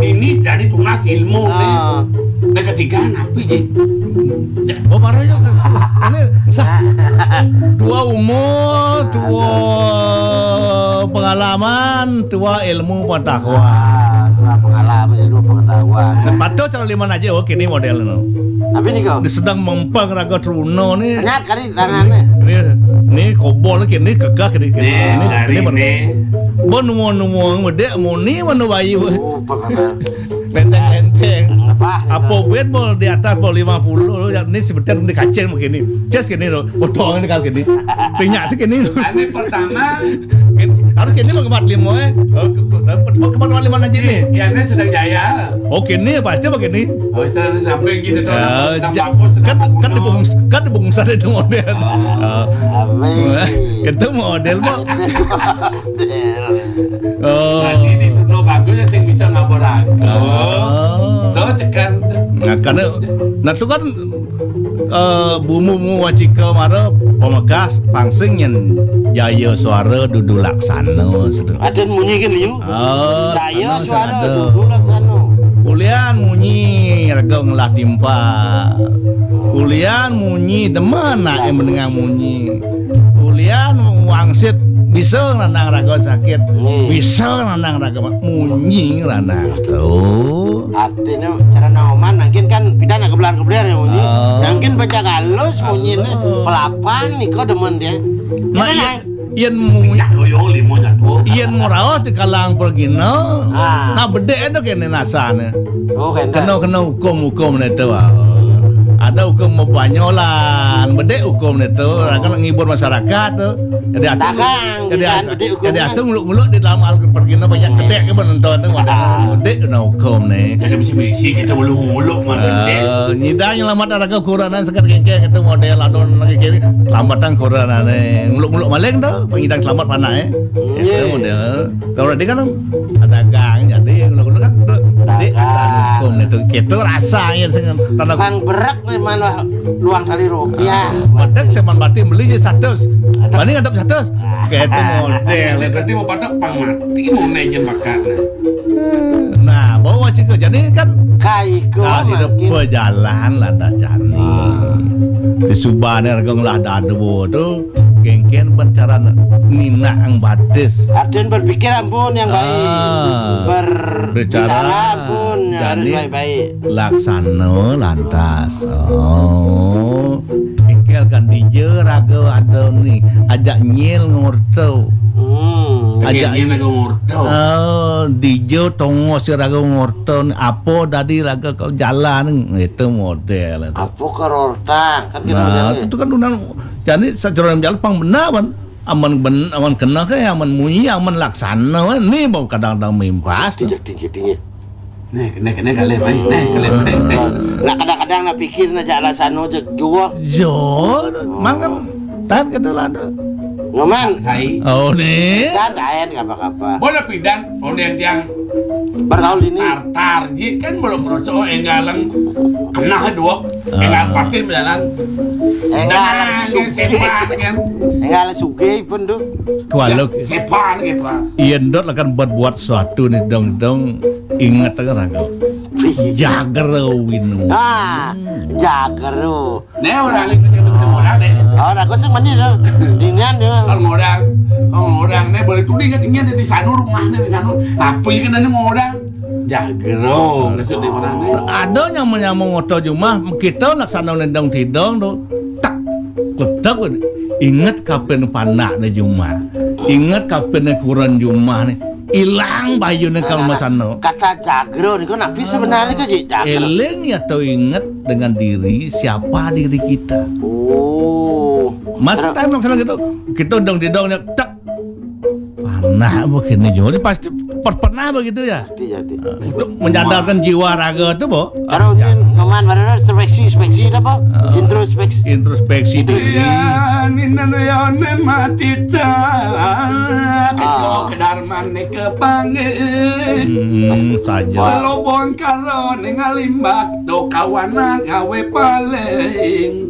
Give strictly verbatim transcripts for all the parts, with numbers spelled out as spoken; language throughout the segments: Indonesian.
ini dari tunas ilmu nih. Nah ketiga napi je. Oh parah ya kan. Ini sah. Dua umur, dua pengalaman, dua ilmu pengetahuan. Dua pengalaman, ilmu pengetahuan. Patut cara lima aja oh kini modelnya. Tapi nih kau. Sedang mempang raga truno nih. Ternyata kali tangannya. Ini ini kobol kini kegah kini kini. Ini dari ini. Bon numo numo ngedek moni mana bayu. Oh, pengalaman. Benteng-benteng. Apa wet mau di atas mau lima puluh ini sebentar di kacang begini. Just gini loh. Potong ini kalau gini. Pinyak sih gini. Ini pertama harus gini lo kemat lima eh. Oh, kemat lima aja nih. Ya ini sedang jaya. Oh gini pasti begini. Oh sedang samping gitu tuh. Kan kan di bung kan di bungsa itu model. Itu model mau. Oh. Nah ini tuh bagusnya yang bisa ngaborak. Oh. Tuh cekan. Nah karena, nah itu kan uh, bumbu-bumbu wajika mara pemegas pangsing yang jaya suara dudu laksana. Ada munyi kan liu? Oh, jaya suara dudu laksana. Kulian munyi raga ngelah timpa. Kulian munyi demen nak yang mendengar munyi. Kulian wangsit bisa nandang raga sakit, bisa nandang raga munyi ranang tuh. Artinya cara nauman mungkin kan pidana kebelar-kebelar ya munyi. Mungkin baca galus munyi ini pelapan nih kau demen dia. Nah, iyan munyi. Yo limo jatuh. Iyan murawat di kalang pergi no. Nah bede itu kene nasane. Oh kena. Kena kena hukum-hukum itu. Ada hukum banyolan, bede hukum itu, kan ngibur masyarakat tuh. Jadi atung, jadi jadi atung muluk-muluk di dalam al pergina banyak kedek ke penonton tuh, ada bede kena hukum nih. Jadi misi-misi kita muluk-muluk mana bede. Nyidang nyelamat ada kekuranan sekat kengkeng itu model adon lagi kiri, selamatan kuranan nih, muluk-muluk maleng tuh, pengidang selamat panah ya. Itu model. Kalau dia kan ada gang, jadi muluk-muluk kan, jadi asal hukum itu, itu rasanya dengan tanah. Kang berak mana luang kali rupiah. Padahal seman batin beli satu. Paling ada satu. Kayak itu model. Seperti mau pada pang mati mau naikin makanan. Nah, bawa cikgu jadi kan kayak kau makin berjalan lada cani. Di Subane harga ngelah dadu tuh gengken bercara nina ang batis. Artinya berpikir ampun yang baik. Berbicara pun harus baik-baik. Laksana lantas. Oh, pikir kan dije raga ada nih ajak nyil ngorto. Hmm, ajak nyil raga ngorto. Oh, dije tongo si raga ngorto apa tadi raga kau jalan itu model. Apa kerortang kan kita nah, itu kan udah jadi secara jalan pang benar kan. Aman ben aman kena kayak aman munyi aman laksana nih mau kadang-kadang mimpas. Tinggi-tinggi. Nih, nih, nih kali main, nih kali main. Nah kadang-kadang nak pikir nak jalan sana je gua. Jo, mangan tan kita lada. Ngaman? Hai. Oh nih. Dan lain apa-apa. Boleh pidan, boleh yang bergaul ini. Tartar, ji kan belum merosot enggalang kena dua, enggal patin berjalan. Enggalang suge, kan? Enggalang suge pun tu. Kalau sepan gitu. Ian dot akan berbuat sesuatu nih dong dong ingat kan raga. Jagero winu. Ah, jagero. Nih orang lagi mesti ketemu orang deh. Orang aku sih mana tu? Dinian dia. Kalau orang, orang nih boleh tuh ingat ingat di sana rumahnya di sana. Apa yang kena nih orang? Jagero, maksudnya orang nih. Ada yang menyambung oto cuma kita laksana nendang tidong tu tak ketak ingat kapan panak nih cuma. Ingat kapan kurang cuma nih. Hilang bayunya kalau macam no. Kata jagro ni kau nak pi sebenarnya kau je jagro. Eling atau ingat dengan diri siapa diri kita. Oh. Masa time masalah gitu. Kita dong di dongnya tak panah begini jadi pasti pernah begitu ya. Jadi jadi. Untuk menyadarkan jiwa raga itu bo. Cara mungkin ngaman mana introspeksi introspeksi apa? Introspeksi. Introspeksi diri. Ya nina ya mati ta. Kalau kedarman ke panggil. Hmm saja. Walau bongkaro ngalimbak do kawanan gawe paling.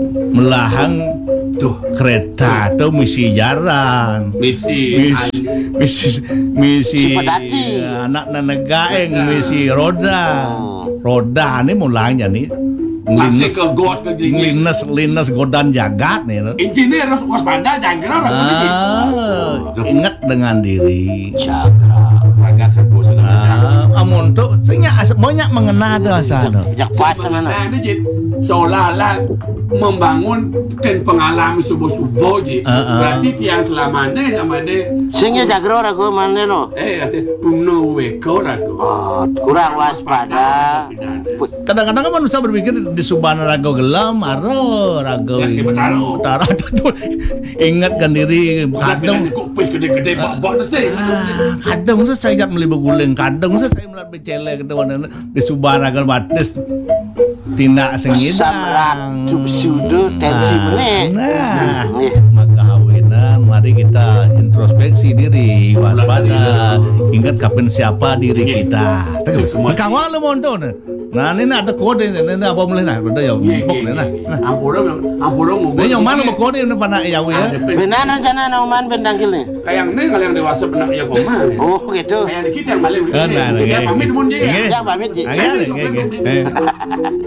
Melahang tuh kereta tuh misi jalan misi misi misi Si pedati. anak nenegaeng misi roda Oh. roda ini mulanya nih Masih linus ke got ke dingin. linus linus godan jagat nih no. Intinya harus waspada jangan orang begitu. Ah, ingat dengan diri. Jagra. Ragat sepuh sudah. Ah, amun tuh senya banyak mengena tuh asal. Bijak puasa Nah, mana? ini Jid, seolah-olah membangun dan pengalaman subuh-subuh Jid. Uh, uh. Berarti tiang selamanya sama dia Sehingga jagra ragu mana no? eh ate puno weko ragu. Oh, kurang waspada. Kadang-kadang kan manusia berpikir di subana rago gelam, aro rago. Ya, di Betaro. Betaro tuh. Ingatkan diri kadang. Kadang kupis gede-gede bak-bak tu sih. Ah, kadang saya saya ingat melihat guling, kadang saya saya melihat becele gitu di subana rago batis. Tindak Samrat sengidang. sudu tensi meneh. Nah, Nih. maka kawinan mari kita introspeksi diri, waspada, ingat kapan siapa diri kita. Kang walu mondo nah. Nah ini ada kode ini apa mulai nah, udah ya empok nah. Nah, Ampura ampura mau. ini yang mana kode ini pana ya ya. Benanan sana nauman bendangkil nih. Kayak ni kalau yang dewasa benar ya koma. Oh gitu. Kayak dikit yang balik. Kan nah. Ya pamit mun je. Ya pamit Ji. Agak.